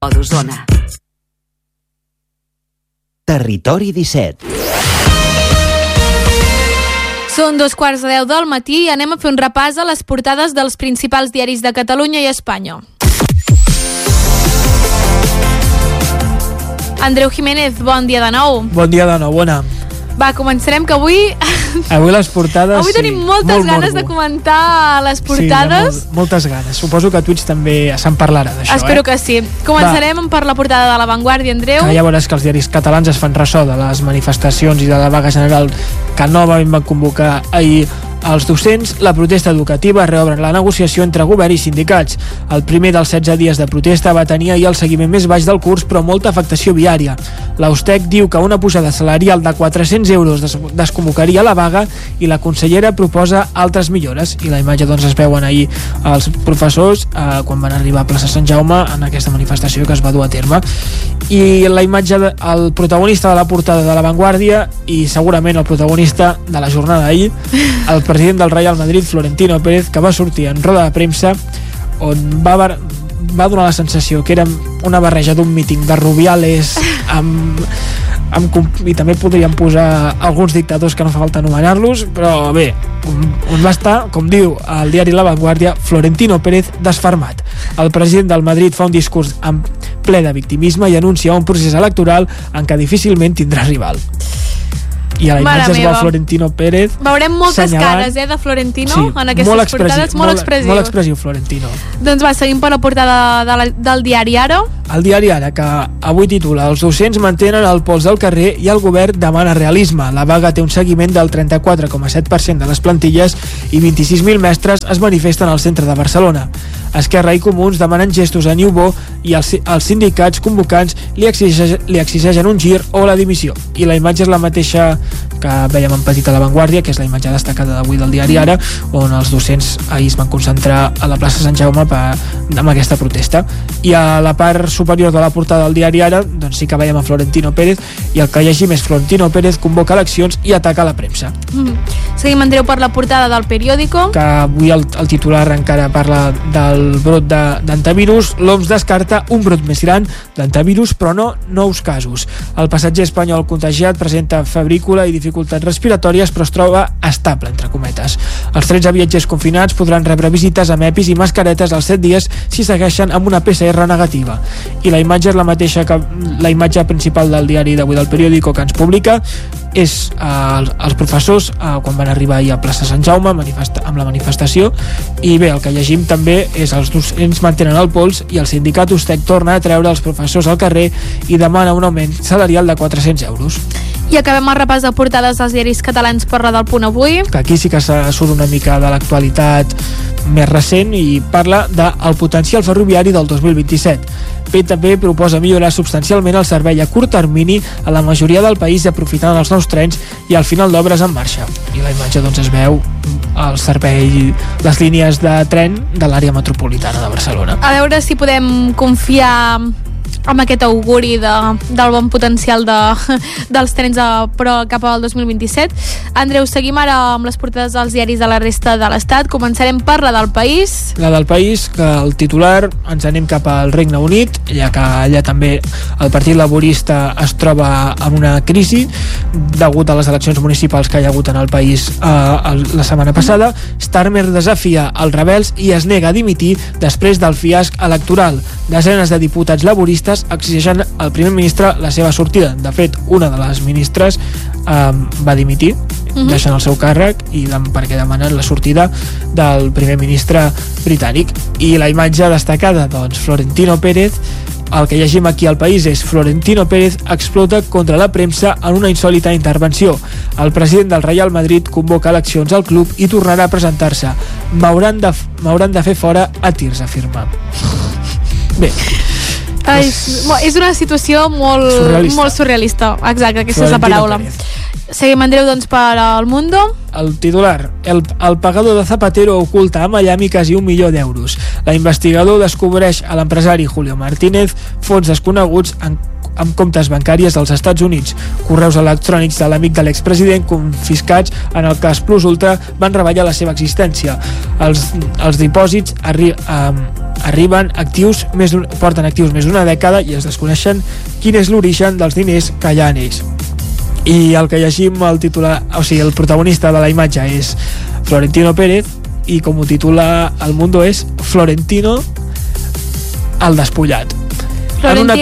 d'Osona. Territori 17. Són 2:15 del matí i anem a fer un repàs a les portades dels principals diaris de Catalunya i Espanya. Andreu Jiménez, bon dia de nou. Bon dia de nou, bona. Va, començarem, que avui les portades... Avui tenim moltes ganes de comentar les portades. Sí, moltes ganes. Suposo que a Twitch també se'n parlarà d'això. Espero que sí. Començarem per la portada de La Vanguardia, Andreu. Que ja veuràs que els diaris catalans es fan ressò de les manifestacions i de la vaga general que novament van convocar ahir els docents. La protesta educativa reobren la negociació entre govern i sindicats. El primer dels 16 dies de protesta va tenir ahir el seguiment més baix del curs, però molta afectació viària. L'Austec diu que una pujada salarial de 400 euros desconvocaria la vaga i la consellera proposa altres millores. I la imatge es veuen ahir els professors quan van arribar a plaça Sant Jaume en aquesta manifestació que es va dur a terme. I la imatge del protagonista de la portada de La Vanguardia i segurament el protagonista de la jornada d'ahir, el president del Real Madrid, Florentino Pérez, que va sortir en roda de premsa on va donar la sensació que era una barreja d'un míting de Rubiales i també podríem posar alguns dictadors que no fa falta anomenar-los, però bé, on va estar, com diu el diari La Vanguardia, Florentino Pérez desfermat. El president del Madrid fa un discurs ple de victimisme i anuncia un procés electoral en què difícilment tindrà rival. I a la imatge es veu Florentino Pérez veurem moltes cares de Florentino en aquestes portades, molt expressiu. Molt expressiu, Florentino. Doncs va, seguim per la portada del diari Ara. El diari Ara, que avui titula: els docents mantenen el pols del carrer i el govern demana realisme. La vaga té un seguiment del 34,7% de les plantilles i 26.000 mestres es manifesten al centre de Barcelona. Esquerra i Comuns demanen gestos a Niubó i els sindicats convocants li exigeixen un gir o la dimissió. I la imatge és la mateixa que veiem en petit a La Vanguardia, que és la imatge destacada d'avui del diari Ara, on els docents ahir es van concentrar a la plaça Sant Jaume amb aquesta protesta. I a la part superior de la portada del diari Ara doncs sí que veiem a Florentino Pérez, i el que llegim és: Florentino Pérez convoca eleccions i ataca la premsa. Seguim, Andreu, per la portada del Periódico, que avui el titular encara parla del brot d'antivirus. L'OMS descarta un brot més gran d'antivirus, però no nous casos. El passatger espanyol contagiat presenta febrícula i dificultats respiratòries, però es troba estable, entre cometes. Els 13 viatgers confinats podran rebre visites amb EPIs i mascaretes als 7 dies si segueixen amb una PCR negativa. I la imatge és la mateixa que la imatge principal del diari d'avui del Periódico, que ens publica és els professors quan van arribar ahir a plaça Sant Jaume amb la manifestació. I bé, el que llegim també és: els docents mantenen el pols i el sindicat Ustec torna a treure els professors al carrer i demana un augment salarial de 400 euros. I acabem el repàs de portades dels diaris catalans per la del Punt Avui, que aquí sí que surt una mica de l'actualitat més recent i parla del potencial ferroviari del 2027. PTP proposa millorar substancialment el servei a curt termini a la majoria del país, aprofitant els nous trens i el final d'obres en marxa. I la imatge es veu el servei, les línies de tren de l'àrea metropolitana de Barcelona. A veure si podem confiar amb aquest auguri del bon potencial dels trens però cap al 2027. Andreu, seguim ara amb les portades dels diaris de la resta de l'Estat. Començarem per la del País. La del País, que el titular ens anem cap al Regne Unit, ja que allà també el Partit Laborista es troba en una crisi degut a les eleccions municipals que hi ha hagut en el país la setmana passada. Starmer desafia els rebels i es nega a dimitir després del fiasc electoral. Desenes de diputats laboristes exigeixen al primer ministre la seva sortida. De fet, una de les ministres va dimitir, deixant el seu càrrec, i perquè demanen la sortida del primer ministre britànic. I la imatge destacada, doncs, Florentino Pérez. El que llegim aquí al País és: Florentino Pérez explota contra la premsa en una insòlita intervenció. El president del Real Madrid convoca eleccions al club i tornarà a presentar-se. M'hauran de fer fora a tirs, afirma. Bé, és una situació molt surrealista. Exacte, aquesta és la paraula. Seguim, Andreu, doncs, per al Mundo. El titular: el pagador de Zapatero oculta a Miami quasi 1 milió d'euros. La investigador descobreix a l'empresari Julio Martínez fons desconeguts amb comptes bancàries dels Estats Units. Correus electrònics de l'amic de l'expresident confiscats en el cas Plus Ultra van revelar la seva existència. Els dipòsits arriben porten actius més d'una dècada i es desconeixen quin és l'origen dels diners que hi ha en ells. I el que llegim el titular, el protagonista de la imatge és Florentino Pérez, i com ho titula El Mundo és Florentino el despullat. En una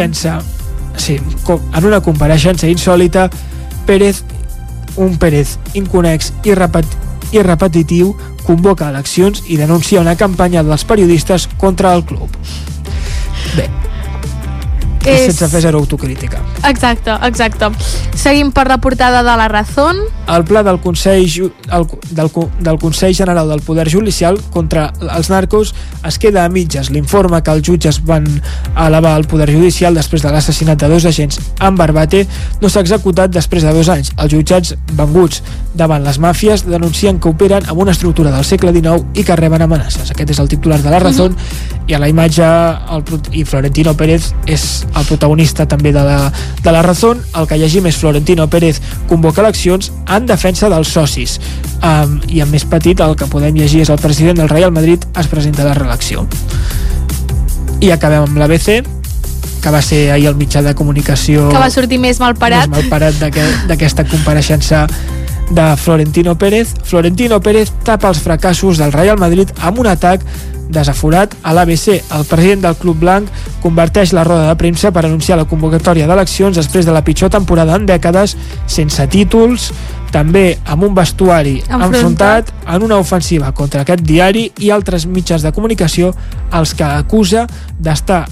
compareixença insòlita, un Pérez inconex i repetitiu convoca eleccions i denuncia una campanya dels periodistes contra el club. Bé, sense fer zero autocrítica. Exacte. Seguim per la portada de La Razón. El pla del Consell General del Poder Judicial contra els narcos es queda a mitges. L'informe que els jutges van elevar al Poder Judicial després de l'assassinat de 2 agents en Barbate no s'ha executat després de 2 anys. Els jutjats venguts davant les màfies denuncien que operen amb una estructura del segle XIX i que reben amenaces. Aquest és el titular de La Razón. I a la imatge i Florentino Pérez és el protagonista també de la Razón. El que llegim és Florentino Pérez convoca eleccions en defensa dels socis, i en més petit el que podem llegir és el president del Real Madrid es presenta a la reelecció. I acabem amb l'ABC, que va ser ahir el mitjà de comunicació que va sortir més malparat d'aquesta compareixença de Florentino Pérez. Florentino Pérez tapa els fracassos del Real Madrid amb un atac desaforat a l'ABC. El president del club blanc converteix la roda de premsa per anunciar la convocatòria d'eleccions després de la pitjor temporada en dècades, sense títols, també amb un vestuari enfrontat en una ofensiva contra aquest diari i altres mitjans de comunicació, els que acusa d'estar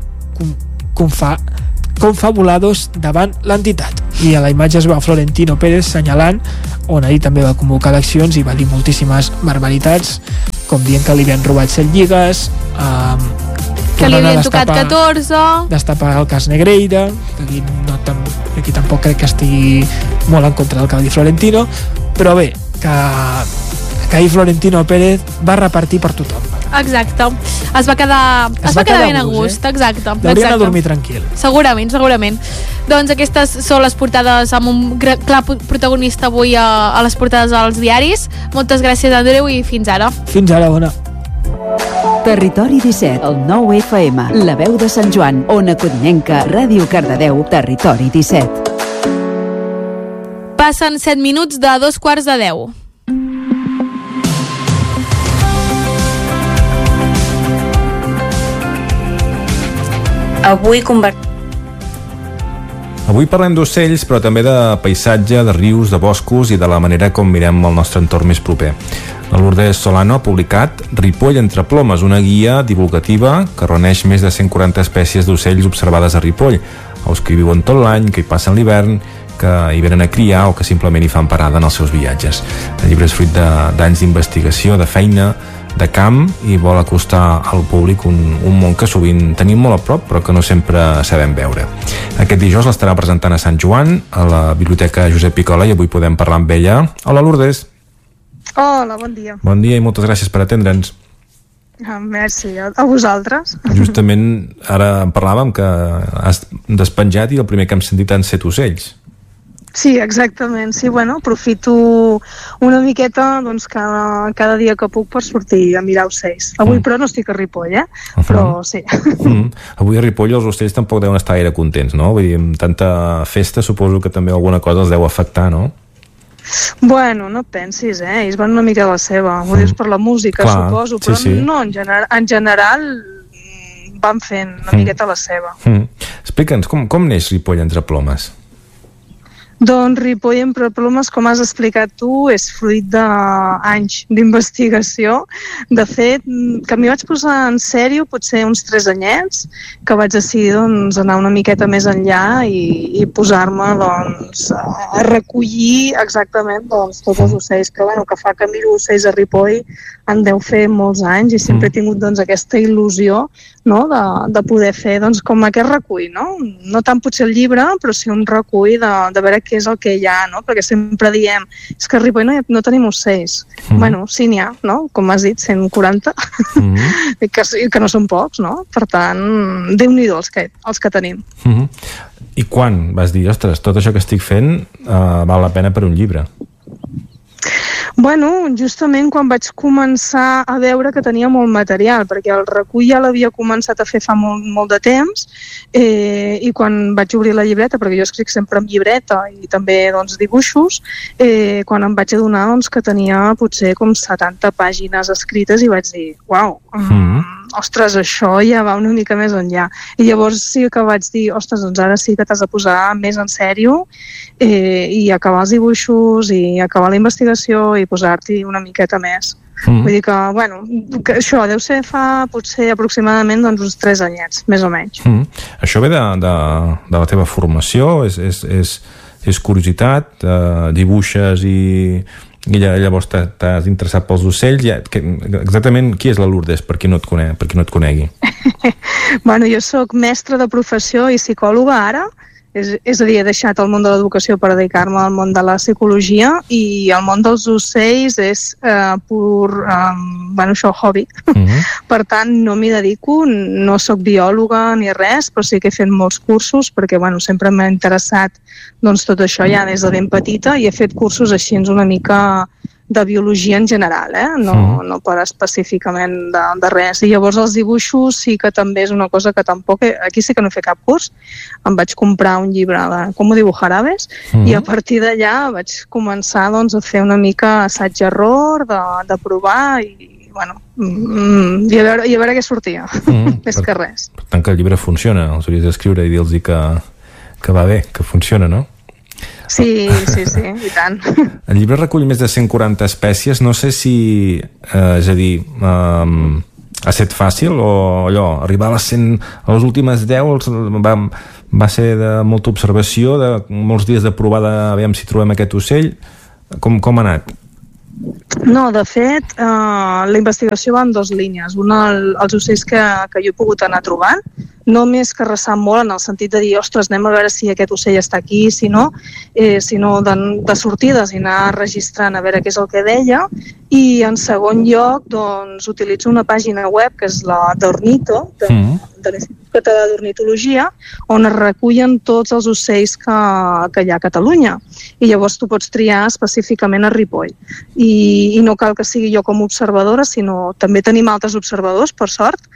confabulados davant l'entitat. I a la imatge es veu Florentino Pérez senyalant, on ahir també va convocar eleccions i va dir moltíssimes barbaritats, com dient que li havien robat 7 lligues, que li havien tocat 14, destapar el cas Negreira, aquí tampoc crec que estigui molt en contra del que va dir Florentino, però bé, que ahir Florentino Pérez va repartir per tothom. Exacte. Es va quedar ben a gust, exacte. Hauria de dormir tranquil. Segurament. Doncs aquestes són les portades amb un clar protagonista avui a les portades dels diaris. Moltes gràcies, Andreu, i fins ara. Fins ara, bona. Territori 17, el 9 FM, la veu de Sant Joan, Ona Codinenca, Ràdio Cardedeu, Territori 17. Passen 7 minuts de 9:45. Avui parlem d'ocells, però també de paisatge, de rius, de boscos i de la manera com mirem el nostre entorn més proper. La Lourdes Solano ha publicat Ripoll entre plomes, una guia divulgativa que reuneix més de 140 espècies d'ocells observades a Ripoll, aus que hi viuen tot l'any, que hi passen l'hivern, que hi venen a criar o que simplement hi fan parada en els seus viatges. El llibre és fruit d'anys d'investigació, de feina, de camp, i vol acostar al públic un món que sovint tenim molt a prop però que no sempre sabem veure. Aquest dijous l'estarà presentant a Sant Joan, a la Biblioteca Josep Picola, i avui podem parlar amb ella. Hola, Lourdes. Hola, bon dia. Bon dia i moltes gràcies per atendre'ns. Merci, a vosaltres. Justament ara en parlàvem que has despenjat i el primer que hem sentit han set ocells. Sí, exactament. Sí, bueno, aprofito una miqueta doncs, cada dia que puc per sortir a mirar ocells. Avui, però, no estic a Ripoll, però sí. Avui a Ripoll els ocells tampoc deuen estar gaire contents, no? Vull dir, amb tanta festa suposo que també alguna cosa els deu afectar, no? Bueno, no et pensis, ells van una mica a la seva. Ho dius per la música, clar, suposo, però sí. No, en general van fent una miqueta a la seva. Explica'ns, com neix Ripoll entre plomes? Doncs Ripoll entre plomes, com has explicat tu, és fruit d'anys d'investigació. De fet, que m'hi vaig posar en sèrio potser uns 3 anyets, que vaig decidir anar una miqueta més enllà i posar-me a recollir exactament tots els ocells, que fa que miro ocells a Ripoll en deu fer molts anys i sempre he tingut aquesta il·lusió no? De poder fer doncs, com aquest recull, no tant potser el llibre, però sí un recull de veure què és el que hi ha, no? Perquè sempre diem, és que a Ripoll no tenim ocells. Bueno, sí n'hi ha, no? Com has dit, 140, que no són pocs, no? Per tant, Déu-n'hi-do els que tenim. I quan vas dir, ostres, tot això que estic fent val la pena per un llibre? Bueno, justament quan vaig començar a veure que tenia molt material, perquè el recull ja l'havia començat a fer fa molt de temps, i quan vaig obrir la llibreta, perquè jo escric sempre amb llibreta i també doncs, dibuixos, quan em vaig adonar doncs, que tenia potser com 70 pàgines escrites i vaig dir, uau, ostres, això ja va una mica més enllà. I llavors sí que vaig dir, ostres, doncs ara sí que t'has de posar més en sèrio i acabar els dibuixos i acabar la investigació i posar-t'hi una miqueta més. Vull dir que, bueno, que això deu ser fa potser aproximadament doncs, uns 3 anyets, més o menys. Això ve de la teva formació? És curiositat? Dibuixes i llavors t'has interessat pels ocells? Exactament qui és la Lourdes, per qui no et conegui? Bueno, jo sóc mestra de professió i psicòloga ara, és a dir, he deixat el món de l'educació per dedicar-me al món de la psicologia i el món dels ocells és pur, hobby. Per tant, no m'hi dedico, no sóc biòloga ni res, però sí que he fet molts cursos perquè sempre m'ha interessat doncs, tot això ja des de ben petita i he fet cursos així una mica de biologia en general, no per específicament de res. I llavors els dibuixos sí que també és una cosa que tampoc... Aquí sí que no he fet cap curs. Em vaig comprar un llibre de Com dibujar aves i a partir d'allà vaig començar doncs, a fer una mica assaig-error, de provar i a veure què sortia. Més que res. Per tant que el llibre funciona. Els hauries d'escriure i dir-los que va bé, que funciona, no? Sí, i tant. El llibre recull més de 140 espècies. No sé si, és a dir, ha estat fàcil o allò, arribar a les últimes 10 va ser de molta observació, de molts dies de provar de veure si trobem aquest ocell. Com ha anat? No, de fet, la investigació va en 2 línies. Una, els ocells que jo he pogut anar trobant, no més que resar molt en el sentit de dir, ostres, anem a veure si aquest ocell està aquí, sinó de sortides i anar registrant a veure què és el que deia. I en segon lloc, doncs, utilitzo una pàgina web que és la d'Ornito, de l'Institut Català d'Ornitologia, on es recullen tots els ocells que hi ha a Catalunya. I llavors tu pots triar específicament a Ripoll. I no cal que sigui jo com a observadora, sinó també tenim altres observadors, per sort,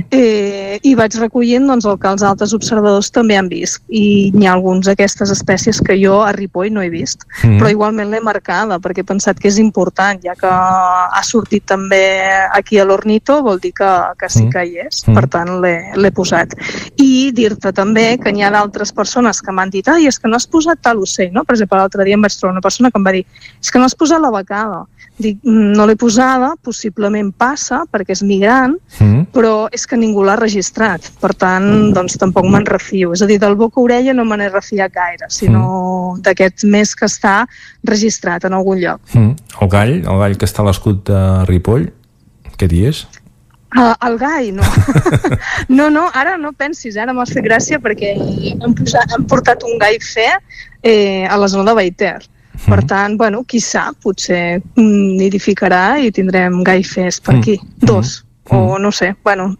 i vaig recollint doncs, el que els altres observadors també han vist. I n'hi ha alguns d'aquestes espècies que jo a Ripoll no he vist, però igualment l'he marcada, perquè he pensat que és important, ja que ha sortit també aquí a l'Ornito, vol dir que sí que hi és, per tant l'he posat. I dir-te també que n'hi ha d'altres persones que m'han dit, és que no has posat tal ocell, no? Per exemple, l'altre dia em vaig trobar una persona que em va dir, és que no has posat la becada. Dic, no l'he posada, possiblement passa, perquè és migrant, però és que ningú l'ha registrat. Per tant, doncs tampoc me'n refio. És a dir, del boca-orella no me n'he refiat gaire, sinó d'aquest més que està registrat en algun lloc. El gall que està a l'escut de Ripoll, què dius? El gall, no. No, ara no pensis, ara m'has fet gràcia perquè hem portat un gall fer a la zona de Baiter. Per tant, qui sap, potser nidificarà i tindrem gaifers per aquí. 2, o no sé,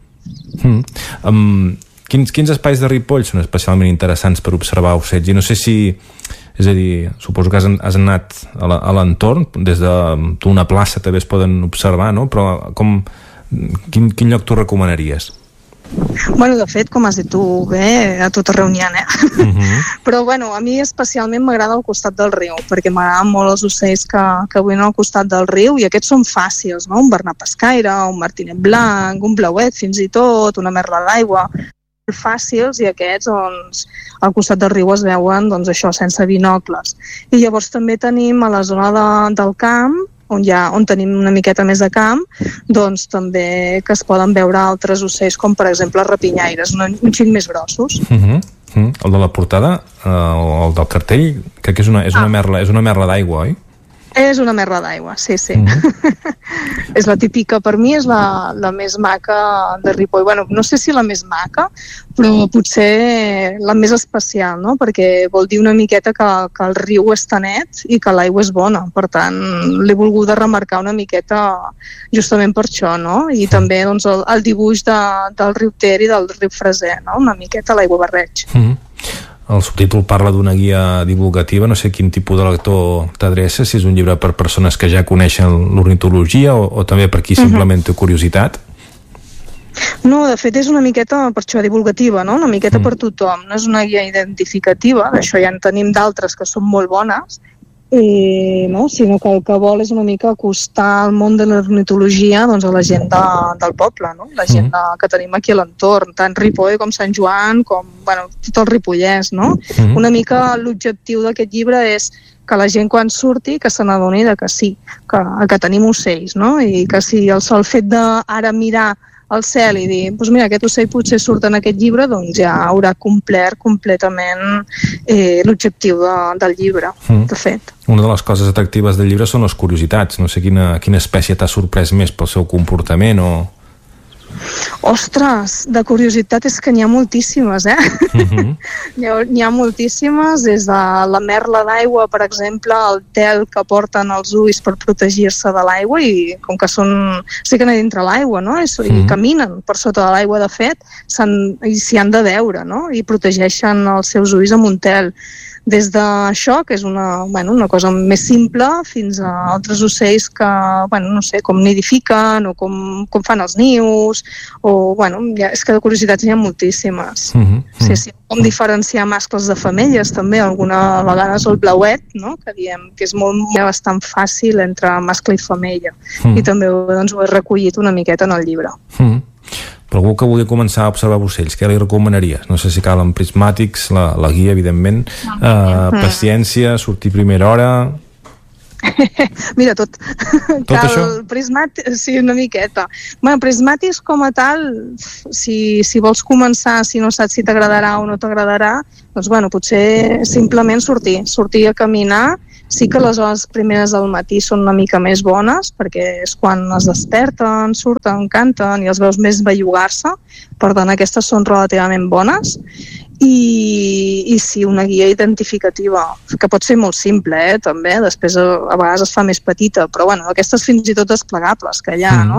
Quins espais de Ripoll són especialment interessants per observar ocells? I no sé si, és a dir, suposo que has anat a l'entorn, des d'una plaça també es poden observar, no? Però quin lloc tu recomanaries? De fet, com has dit tu, a tot arreu n'hi ha, Però, a mi especialment m'agrada al costat del riu, perquè m'agraden molt els ocells que viuen al costat del riu, i aquests són fàcils, no? Un bernat pescaire, un martinet blanc, un blauet, fins i tot, una merla d'aigua, fàcils, i aquests, doncs, al costat del riu es veuen, doncs, això, sense binocles. I llavors també tenim a la zona del camp, on tenim una miqueta més de camp, doncs també que es poden veure altres ocells, com per exemple rapinyaires, un xic més grossos. El de la portada, o el del cartell, crec que és una merla d'aigua, oi? És una merla d'aigua, sí. És la típica, per mi és la més maca de Ripoll. Bueno, no sé si la més maca, però potser la més especial, no? Perquè vol dir una miqueta que el riu està net i que l'aigua és bona. Per tant, l'he volgut remarcar una miqueta justament per això, no? I també doncs, el dibuix del riu Ter i del riu Freser, no? Una miqueta l'aigua barreig. El subtítol parla d'una guia divulgativa, no sé quin tipus de lector t'adreça, si és un llibre per persones que ja coneixen l'ornitologia o també per qui simplement té curiositat. No, de fet és una miqueta per això divulgativa, no? Una miqueta per tothom, no és una guia identificativa, d'això ja en tenim d'altres que són molt bones, no? Sinó que el que vol és una mica acostar el món de l'ornitologia doncs, a la gent del poble, no? La gent que tenim aquí a l'entorn, tant Ripoll com Sant Joan, com tot el Ripollès, no? Una mica l'objectiu d'aquest llibre és que la gent quan surti que se n'adoni que sí, que tenim ocells, no? I que si el sol fet d'ara mirar al cel i dir, doncs mira, aquest ocell potser surt en aquest llibre, doncs ja haurà complert completament l'objectiu del llibre, de fet. Una de les coses atractives del llibre són les curiositats. No sé quina espècie t'ha sorprès més pel seu comportament o... Ostres, de curiositat és que n'hi ha moltíssimes, N'hi ha moltíssimes, des de la merla d'aigua, per exemple, el tel que porten els ulls per protegir-se de l'aigua i com que estan a dintre l'aigua, no? I caminen per sota de l'aigua, de fet, s'hi han de veure, no? I protegeixen els seus ulls amb un tel. Des d'això, que és una cosa més simple, fins a altres ocells que, no sé, com nidifiquen o com fan els nius, o, és que de curiositats n'hi ha moltíssimes. Sí, com diferenciar mascles de femelles, també, alguna vegada és el blauet, no? Que diem que és bastant fàcil entre mascle i femella. I també ho he recollit una miqueta en el llibre. Per algú que vulgui començar a observar ocells, què li recomanaries? No sé si calen prismàtics, la guia, evidentment, paciència, sortir a primera hora... Mira, tot això? Sí, una miqueta. Prismàtics com a tal, si vols començar, si no saps si t'agradarà o no t'agradarà, doncs potser simplement sortir a caminar. Sí que les hores primeres del matí són una mica més bones, perquè és quan es desperten, surten, canten i els veus més bellugar-se, per tant aquestes són relativament bones. I sí, una guia identificativa, que pot ser molt simple, també, després a vegades es fa més petita, però aquestes fins i tot desplegables que hi ha, no?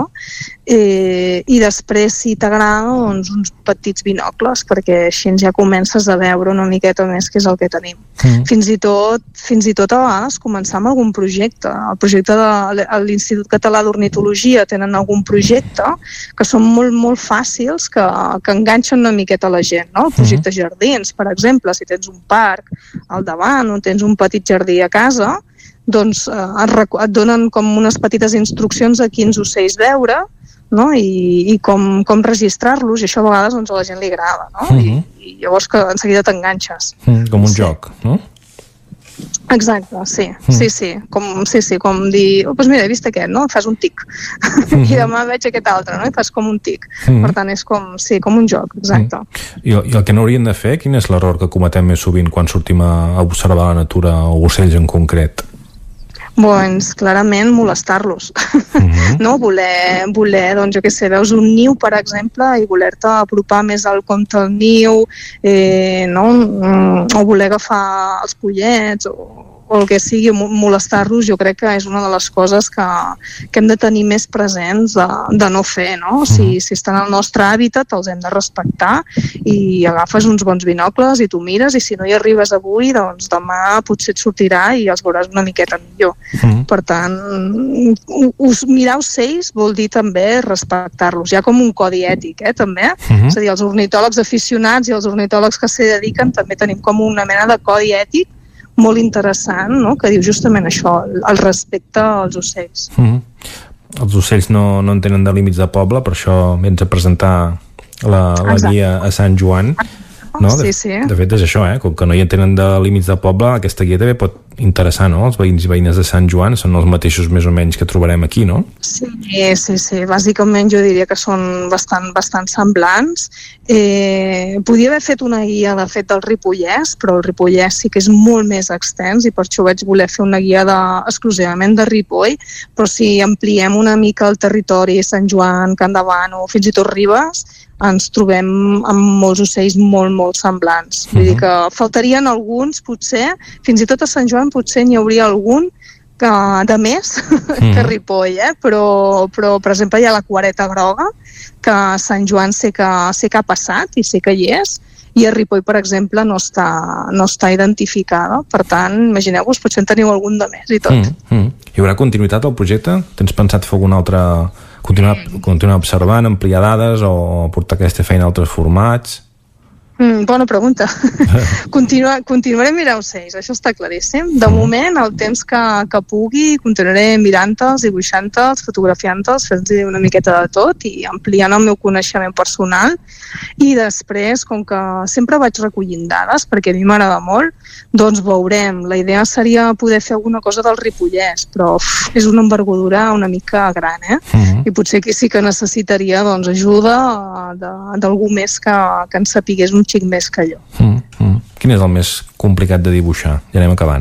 I després, si t'agrada, doncs uns petits binocles, perquè així ja comences a veure una miqueta més què és el que tenim. Fins i tot a vegades començar amb algun projecte. El projecte de l'Institut Català d'Ornitologia tenen algun projecte que són molt, molt fàcils, que enganxen una miqueta la gent, no? El projecte jardins, per exemple, si tens un parc al davant o tens un petit jardí a casa, doncs et donen com unes petites instruccions de quins ocells veure, no? I com registrar-los, i això a vegades a la gent li agrada, no? I llavors que en seguida t'enganxes. Com un joc, no? Exacte, sí. Com dir, doncs mira, he vist aquest, no? Fas un tic. I demà veig aquest altre, no? I fas com un tic. Per tant, és com un joc, exacte. I el que no hauríem de fer, quin és l'error que cometem més sovint quan sortim a observar la natura o ocells en concret? Doncs clarament molestar-los. No? Voler, doncs jo què sé, veus un niu, per exemple, i voler-te apropar més al compte del niu, no? O voler agafar els pollets, o el que sigui, molestar-los, jo crec que és una de les coses que hem de tenir més presents de no fer, no? Si estan al nostre hàbitat, els hem de respectar i agafes uns bons binocles i tu mires, i si no hi arribes avui, doncs demà potser et sortirà i els veuràs una miqueta millor. Per tant, mirar ocells vol dir també respectar-los. Hi ha com un codi ètic, també. És a dir, els ornitòlegs aficionats i els ornitòlegs que s'hi dediquen també tenim com una mena de codi ètic molt interessant, no? Que diu justament això, el respecte als ocells. Els ocells no en tenen de límits de poble, per això vens a presentar la guia a Sant Joan. No? Sí. De fet és això, com que no hi tenen de límits de poble, aquesta guia també pot interessant, no? Els veïns i veïnes de Sant Joan són els mateixos més o menys que trobarem aquí, no? Sí. Bàsicament jo diria que són bastant semblants. Podia haver fet una guia, de fet, del Ripollès, però el Ripollès sí que és molt més extens i per això vaig voler fer una guia exclusivament de Ripoll, però si ampliem una mica el territori, Sant Joan, Can Davant o fins i tot Ribes, ens trobem amb molts ocells molt semblants. Vull dir que faltarien alguns, potser, fins i tot a Sant Joan potser n'hi hauria algun de més que Ripoll, però per exemple hi ha la cuareta groga, que a Sant Joan sé que ha passat i sé que hi és, i a Ripoll, per exemple, no està identificada. Per tant, imagineu-vos, potser en teniu algun de més i tot. Hi haurà continuïtat al projecte? Tens pensat fer algun altre... Continuar observant, ampliar dades o portar aquesta feina a altres formats? Bona pregunta. Continuaré mirant ocells, això està claríssim. De moment, el temps que pugui, continuaré mirant-los, dibuixant-los, fotografiant-los, fent-los una miqueta de tot i ampliant el meu coneixement personal. I després, com que sempre vaig recollint dades, perquè a mi m'agrada molt, doncs veurem. La idea seria poder fer alguna cosa del Ripollès, però és una envergadura una mica gran, I potser aquí sí que necessitaria ajuda d'algú més que en sapigués un xic més que jo. Quin és el més complicat de dibuixar? Ja anem acabant,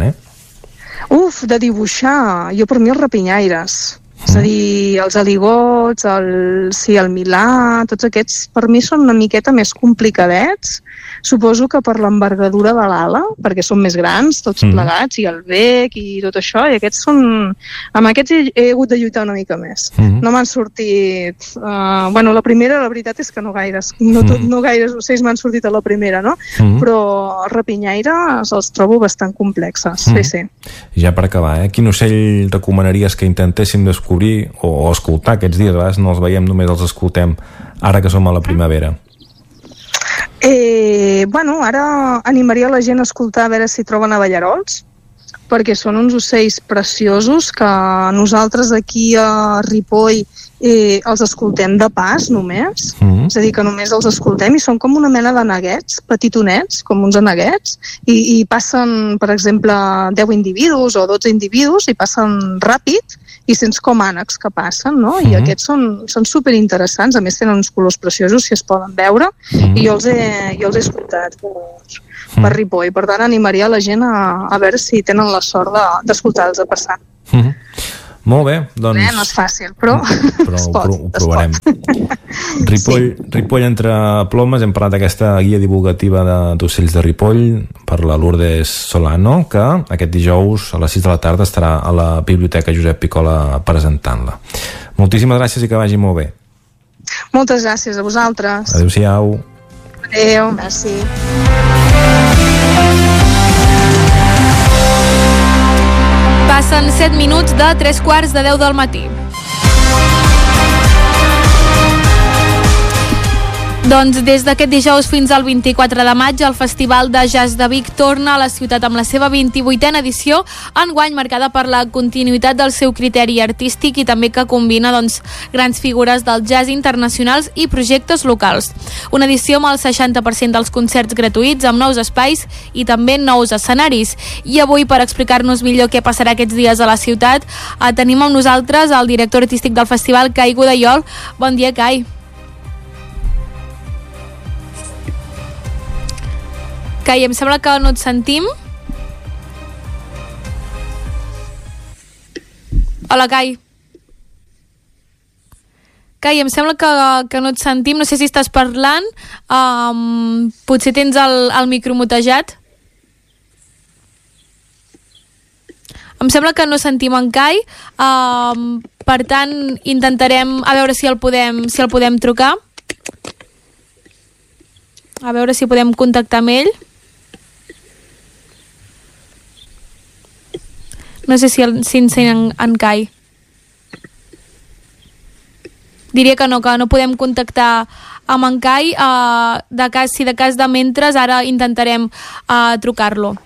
De dibuixar, jo per mi els rapinyaires. És a dir, els aligots, el milà, tots aquests per mi són una miqueta més complicadets. Suposo que per l'envergadura de l'ala, perquè són més grans, tots plegats, i el bec i tot això, i aquests són... Amb aquests he hagut de lluitar una mica més. No m'han sortit... la primera, la veritat és que no gaires. No gaires ocells m'han sortit a la primera, no? Però els rapinyaires els trobo bastant complexes. Sí. Ja per acabar, quin ocell recomanaries que intentéssim descobrir o escoltar aquests dies? A vegades no els veiem, només els escoltem ara que som a la primavera. Ara animaria la gent a escoltar a veure si troben abellarols, perquè són uns ocells preciosos que nosaltres aquí a Ripoll els escoltem de pas només, és a dir, que només els escoltem i són com una mena de neguets, petitonets, com uns aneguets, i passen, per exemple, 10 individus o 12 individus i passen ràpid i sents com ànecs que passen, no? I aquests són superinteressants, a més tenen uns colors preciosos si es poden veure, i jo els he escoltat per Ripoll. Per tant, animaria la gent a veure si tenen la sort d'escoltar-los a passar. Molt bé, doncs... No és fàcil, però ho provarem. Ripoll entre plomes, hem parlat d'aquesta guia divulgativa d'ocells de Ripoll per la Lourdes Solano, que aquest dijous a les 6 de la tarda estarà a la Biblioteca Josep Picola presentant-la. Moltíssimes gràcies i que vagi molt bé. Moltes gràcies a vosaltres. Adéu-siau. Adéu, merci. Passen 7 minuts de 3:15 del matí. Doncs des d'aquest dijous fins al 24 de maig el Festival de Jazz de Vic torna a la ciutat amb la seva 28a edició, enguany marcada per la continuïtat del seu criteri artístic i també que combina grans figures del jazz internacionals i projectes locals. Una edició amb el 60% dels concerts gratuïts, amb nous espais i també nous escenaris. I avui, per explicar-nos millor què passarà aquests dies a la ciutat, tenim amb nosaltres el director artístic del festival, Cai Godellol. Bon dia, Cai. Cai, em sembla que no et sentim. Hola, Cai. Cai, em sembla que no et sentim. No sé si estàs parlant. Potser tens el micro mutejat. Em sembla que no sentim en Cai. Per tant, intentarem a veure si el podem trucar. A veure si podem contactar amb ell. No sé si ens sent en Cai. Diria que no podem contactar amb en Cai. Si de cas de mentres, ara intentarem trucar-lo.